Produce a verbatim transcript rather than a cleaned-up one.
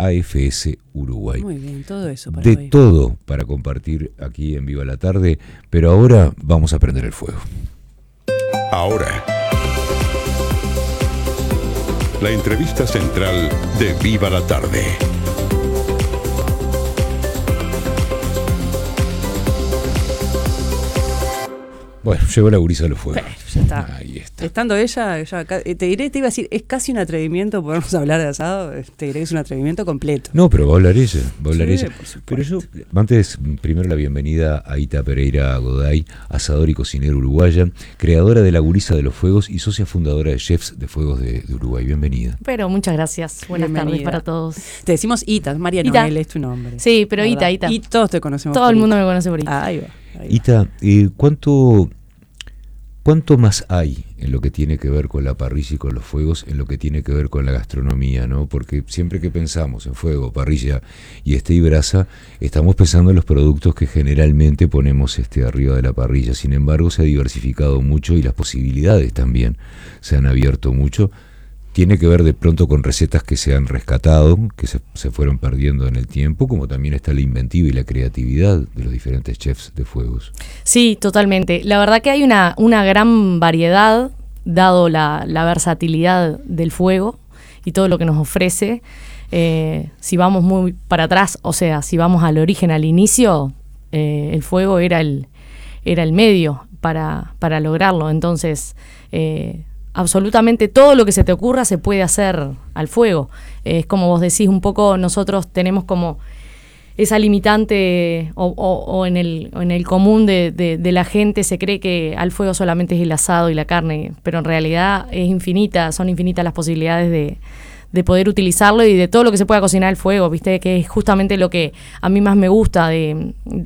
A F S Uruguay. Muy bien, todo eso para De hoy. todo para compartir aquí en Viva la Tarde, pero ahora vamos a prender el fuego. Ahora, la entrevista central de Viva la Tarde. Bueno, llegó la gurisa de los fuegos. Bueno, ya está. Ahí está. Estando ella, ya, ca- te diré, te iba a decir, es casi un atrevimiento podernos hablar de asado, te diré que es un atrevimiento completo. No, pero va a hablar ella, va a hablar Sí, ella. por supuesto. Pero yo, antes, primero la bienvenida a Ita Pereira Goday, asador y cocinera uruguaya, creadora de La Gurisa de los Fuegos y socia fundadora de Chefs de Fuegos de, de Uruguay. Bienvenida. Pero muchas gracias. Buenas Bienvenida. tardes para todos. Te decimos Ita, María Ita. Noel es tu nombre. Sí, pero ¿verdad? Ita, Ita. Y todos te conocemos. Todo por el mundo Ita. me conoce por Ita. Ahí va. Ahí va. Ita, eh, ¿cuánto, ¿cuánto más hay en lo que tiene que ver con la parrilla y con los fuegos, en lo que tiene que ver con la gastronomía, ¿no? Porque siempre que pensamos en fuego, parrilla y este y brasa, estamos pensando en los productos que generalmente ponemos este arriba de la parrilla. Sin embargo, se ha diversificado mucho y las posibilidades también se han abierto mucho. Tiene que ver de pronto con recetas que se han rescatado, que se, se fueron perdiendo en el tiempo, como también está la inventiva y la creatividad de los diferentes chefs de fuegos. Sí, totalmente. La verdad que hay una, una gran variedad, dado la, la versatilidad del fuego y todo lo que nos ofrece. Eh, si vamos muy para atrás, o sea, si vamos al origen, al inicio, eh, el fuego era el, era el medio para, para lograrlo. Entonces, eh, absolutamente todo lo que se te ocurra se puede hacer al fuego. Eh, es como vos decís, un poco nosotros tenemos como esa limitante o, o, o en el o en el común de, de, de la gente se cree que al fuego solamente es el asado y la carne, pero en realidad es infinita, son infinitas las posibilidades de, de poder utilizarlo y de todo lo que se pueda cocinar al fuego, ¿viste? Que es justamente lo que a mí más me gusta de,